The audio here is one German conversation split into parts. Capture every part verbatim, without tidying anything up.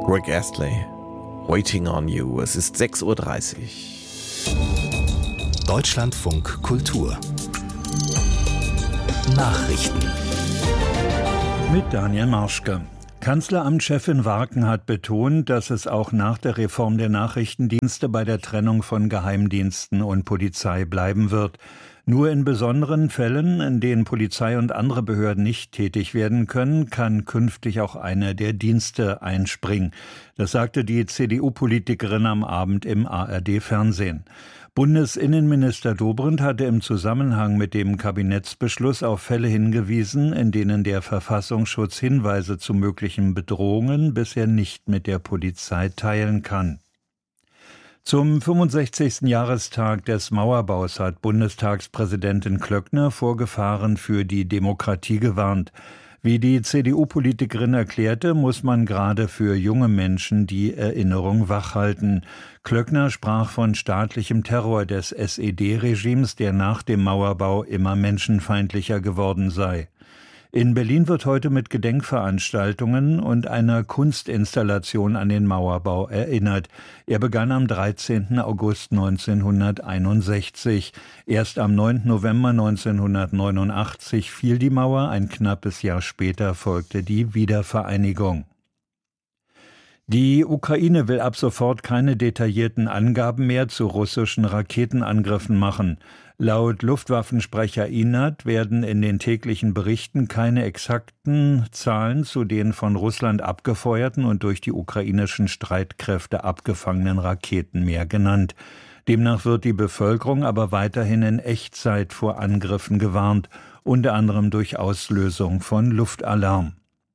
Rick Astley, Waiting on You. Es ist sechs Uhr dreißig. Deutschlandfunk Kultur Nachrichten mit Daniel Marschke. Kanzleramtschefin Warken hat betont, dass es auch nach der Reform der Nachrichtendienste bei der Trennung von Geheimdiensten und Polizei bleiben wird. Nur in besonderen Fällen, in denen Polizei und andere Behörden nicht tätig werden können, kann künftig auch eine der Dienste einspringen. Das sagte die C D U-Politikerin am Abend im A R D-Fernsehen. Bundesinnenminister Dobrindt hatte im Zusammenhang mit dem Kabinettsbeschluss auf Fälle hingewiesen, in denen der Verfassungsschutz Hinweise zu möglichen Bedrohungen bisher nicht mit der Polizei teilen kann. Zum fünfundsechzigsten Jahrestag des Mauerbaus hat Bundestagspräsidentin Klöckner vor Gefahren für die Demokratie gewarnt. Wie die C D U-Politikerin erklärte, muss man gerade für junge Menschen die Erinnerung wachhalten. Klöckner sprach von staatlichem Terror des S E D-Regimes, der nach dem Mauerbau immer menschenfeindlicher geworden sei. In Berlin wird heute mit Gedenkveranstaltungen und einer Kunstinstallation an den Mauerbau erinnert. Er begann am dreizehnten August neunzehnhunderteinundsechzig. Erst am neunten November neunzehnhundertneunundachtzig fiel die Mauer, ein knappes Jahr später folgte die Wiedervereinigung. Die Ukraine will ab sofort keine detaillierten Angaben mehr zu russischen Raketenangriffen machen. Laut Luftwaffensprecher Inat werden in den täglichen Berichten keine exakten Zahlen zu den von Russland abgefeuerten und durch die ukrainischen Streitkräfte abgefangenen Raketen mehr genannt. Demnach wird die Bevölkerung aber weiterhin in Echtzeit vor Angriffen gewarnt, unter anderem durch Auslösung von Luftalarm.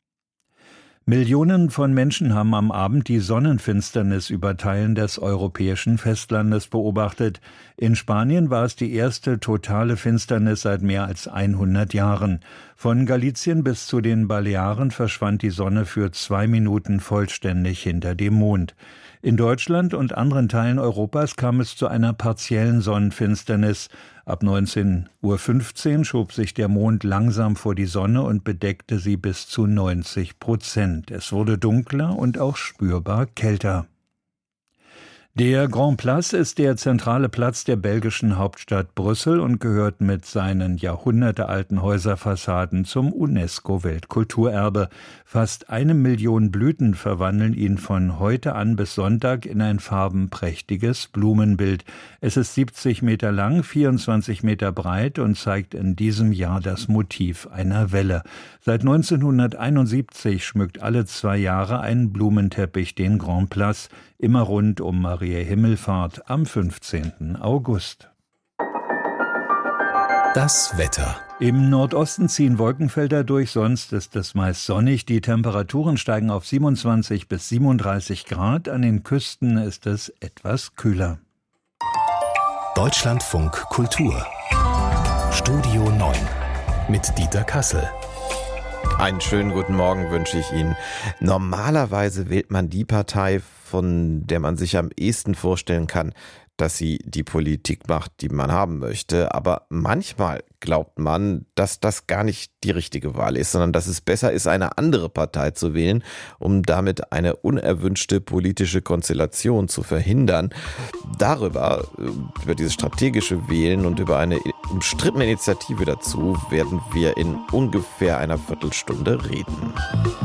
Millionen von Menschen haben am Abend die Sonnenfinsternis über Teilen des europäischen Festlandes beobachtet. In Spanien war es die erste totale Finsternis seit mehr als hundert Jahren. Von Galicien bis zu den Balearen verschwand die Sonne für zwei Minuten vollständig hinter dem Mond. In Deutschland und anderen Teilen Europas kam es zu einer partiellen Sonnenfinsternis. Ab neunzehn Uhr fünfzehn schob sich der Mond langsam vor die Sonne und bedeckte sie bis zu neunzig Prozent. Es wurde dunkler und auch spürbar kälter. Der Grand Place ist der zentrale Platz der belgischen Hauptstadt Brüssel und gehört mit seinen jahrhundertealten Häuserfassaden zum UNESCO-Weltkulturerbe. Fast eine Million Blüten verwandeln ihn von heute an bis Sonntag in ein farbenprächtiges Blumenbild. Es ist siebzig Meter lang, vierundzwanzig Meter breit und zeigt in diesem Jahr das Motiv einer Welle. Seit neunzehnhunderteinundsiebzig schmückt alle zwei Jahre ein Blumenteppich den Grand Place, immer rund um Maria Himmelfahrt am fünfzehnten August. Das Wetter. Im Nordosten ziehen Wolkenfelder durch, sonst ist es meist sonnig. Die Temperaturen steigen auf siebenundzwanzig bis siebenunddreißig Grad. An den Küsten ist es etwas kühler. Deutschlandfunk Kultur Studio neun mit Dieter Kassel. Einen schönen guten Morgen wünsche ich Ihnen. Normalerweise wählt man die Partei, von der man sich am ehesten vorstellen kann, dass sie die Politik macht, die man haben möchte. Aber manchmal glaubt man, dass das gar nicht die richtige Wahl ist, sondern dass es besser ist, eine andere Partei zu wählen, um damit eine unerwünschte politische Konstellation zu verhindern. Darüber, über dieses strategische Wählen und über eine umstrittene Initiative dazu, werden wir in ungefähr einer Viertelstunde reden.